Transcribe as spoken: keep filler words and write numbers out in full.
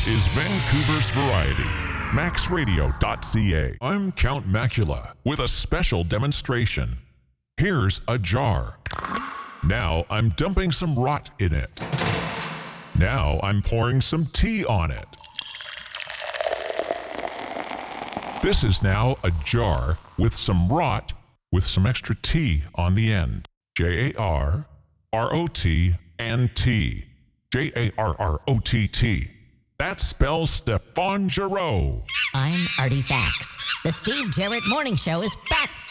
is Vancouver's Variety, max radio dot c a. I'm Count Macula with a special demonstration. Here's a jar. Now I'm dumping some rot in it. Now I'm pouring some tea on it. This is now a jar with some rot with some extra tea on the end. J A R R O T and T. J A R R O T T. That spells Stefan Giroux. I'm Artie Fax. The Steve Jarrett Morning Show is back